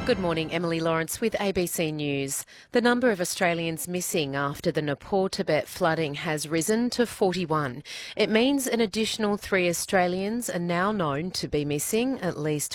Good morning, Emily Lawrence with ABC News. The number of Australians missing after the Nepal-Tibet flooding has risen to 41. It means an additional 3 Australians are now known to be missing. At least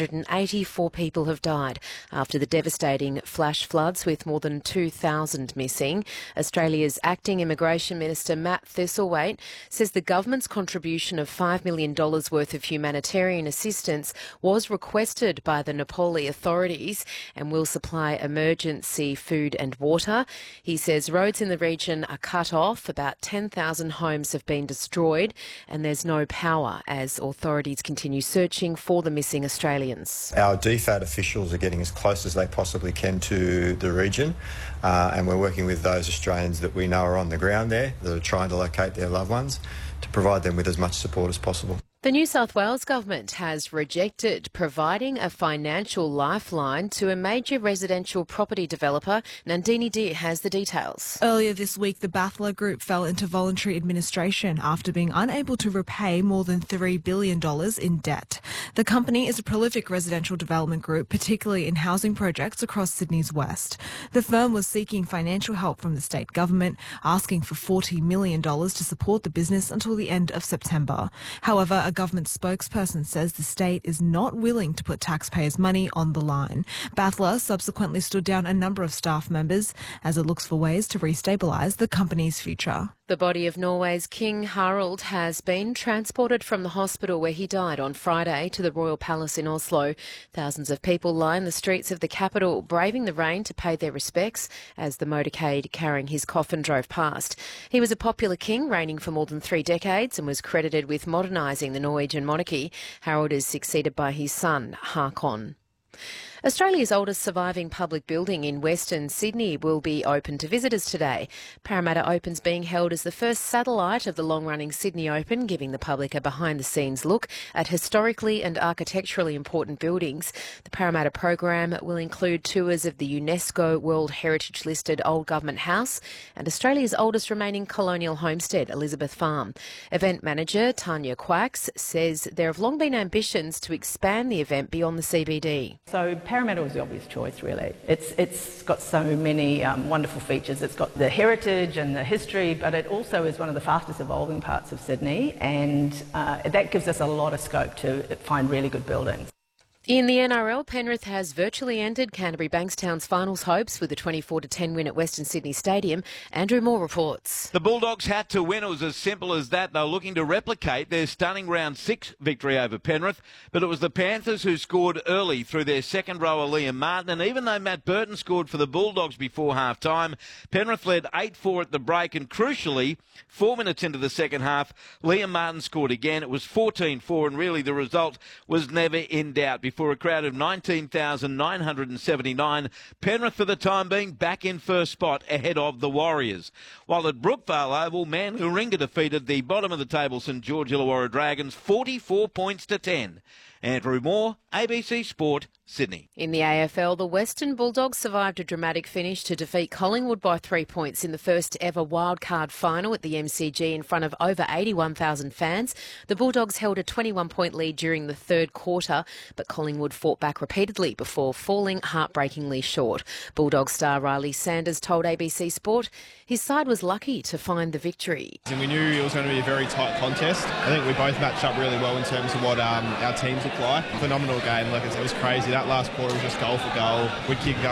584 people have died after the devastating flash floods, with more than 2,000 missing. Australia's acting Immigration Minister Matt Thistlethwaite says the government's contribution of $5 million worth of humanitarian assistance was requested by the Nepali authorities and will supply emergency food and water. He says roads in the region are cut off, about 10,000 homes have been destroyed, and there's no power as authorities continue searching for the missing Australians. Our DFAT officials are getting as close as they possibly can to the region, and we're working with those Australians that we know are on the ground there, that are trying to locate their loved ones, to provide them with as much support as possible. The New South Wales government has rejected providing a financial lifeline to a major residential property developer. Nandini Deer has the details. Earlier this week, the Bathler Group fell into voluntary administration after being unable to repay more than $3 billion in debt. The company is a prolific residential development group, particularly in housing projects across Sydney's west. The firm was seeking financial help from the state government, asking for $40 million to support the business until the end of September. However, a government spokesperson says the state is not willing to put taxpayers' money on the line. Bathler subsequently stood down a number of staff members as it looks for ways to restabilise the company's future. The body of Norway's King Harald has been transported from the hospital where he died on Friday to the Royal Palace in Oslo. Thousands of people line the streets of the capital, braving the rain to pay their respects as the motorcade carrying his coffin drove past. He was a popular king, reigning for more than 3 decades, and was credited with modernising the Norwegian monarchy. Harald is succeeded by his son, Haakon. Australia's oldest surviving public building in Western Sydney will be open to visitors today. Parramatta Open's being held as the first satellite of the long-running Sydney Open, giving the public a behind-the-scenes look at historically and architecturally important buildings. The Parramatta program will include tours of the UNESCO World Heritage-listed Old Government House and Australia's oldest remaining colonial homestead, Elizabeth Farm. Event manager Tanya Quacks says there have long been ambitions to expand the event beyond the CBD. So Parramatta was the obvious choice, really. It's got so many wonderful features. It's got the heritage and the history, but it also is one of the fastest evolving parts of Sydney, and that gives us a lot of scope to find really good buildings. In the NRL, Penrith has virtually ended Canterbury Bankstown's finals hopes with a 24-10 win at Western Sydney Stadium. Andrew Moore reports. The Bulldogs had to win. It was as simple as that. They were looking to replicate their stunning round 6 victory over Penrith, but it was the Panthers who scored early through their second rower, Liam Martin, and even though Matt Burton scored for the Bulldogs before half-time, Penrith led 8-4 at the break, and crucially, 4 minutes into the second half, Liam Martin scored again. It was 14-4, and really the result was never in doubt. Before a crowd of 19,979, Penrith for the time being back in first spot ahead of the Warriors. While at Brookvale Oval, Manuringa defeated the bottom of the table St George Illawarra Dragons 44 points to 10. Andrew Moore, ABC Sport, Sydney. In the AFL, the Western Bulldogs survived a dramatic finish to defeat Collingwood by 3 points in the first ever wildcard final at the MCG in front of over 81,000 fans. The Bulldogs held a 21-point lead during the third quarter, but Collingwood fought back repeatedly before falling heartbreakingly short. Bulldogs star Riley Sanders told ABC Sport his side was lucky to find the victory. And we knew it was going to be a very tight contest. I think we both matched up really well in terms of what our teams look like. Phenomenal game. Like, it was crazy. That last quarter was just goal for goal. We'd kick